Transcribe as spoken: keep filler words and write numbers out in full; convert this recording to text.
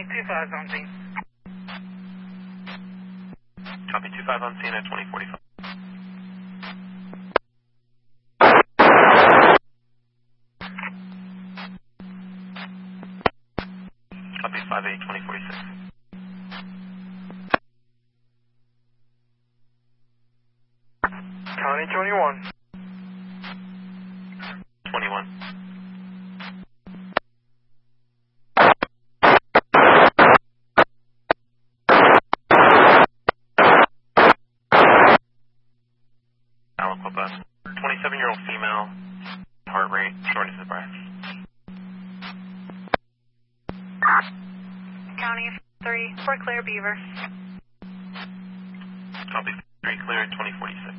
two five on scene. Copy two five on scene at twenty forty-five. Copy five eight, twenty forty-six. County twenty-one. twenty-one. Aliquippa, twenty-seven-year-old female, heart rate, shortness of breath. County three, for Clear Beaver. Copy three, clear, twenty forty-six.